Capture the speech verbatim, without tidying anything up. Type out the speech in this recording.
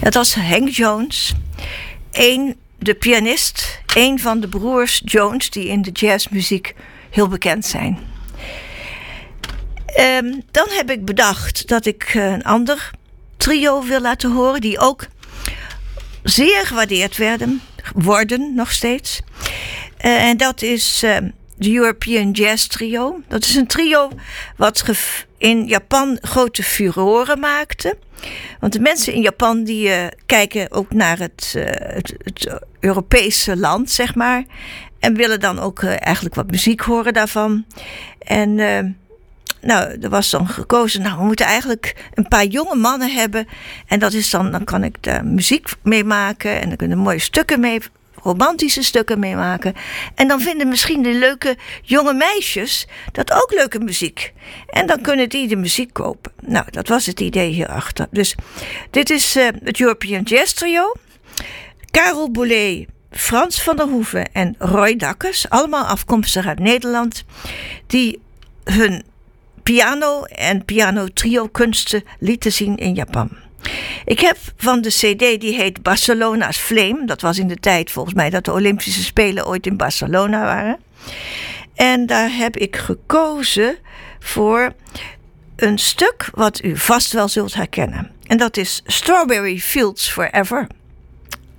Dat was Hank Jones, een, de pianist, een van de broers Jones die in de jazzmuziek heel bekend zijn. Um, dan heb ik bedacht dat ik een ander trio wil laten horen die ook zeer gewaardeerd werden, worden nog steeds. Uh, en dat is uh, de European Jazz Trio. Dat is een trio wat in Japan grote furoren maakte. Want de mensen in Japan die uh, kijken ook naar het, uh, het, het Europese land, zeg maar. En willen dan ook uh, eigenlijk wat muziek horen daarvan. En uh, nou, er was dan gekozen, nou, we moeten eigenlijk een paar jonge mannen hebben. En dat is dan, dan kan ik daar muziek mee maken. En dan kunnen mooie stukken mee, romantische stukken mee maken. En dan vinden misschien de leuke jonge meisjes dat ook leuke muziek. En dan kunnen die de muziek kopen. Nou, dat was het idee hierachter. Dus dit is uh, het European Jazz Trio. Karel Boulez, Frans van der Hoeven en Roy Dakkers, allemaal afkomstig uit Nederland, die hun piano en piano trio kunsten lieten zien in Japan. Ik heb van de cd die heet Barcelona's Flame. Dat was in de tijd volgens mij dat de Olympische Spelen ooit in Barcelona waren. En daar heb ik gekozen voor een stuk wat u vast wel zult herkennen. En dat is Strawberry Fields Forever.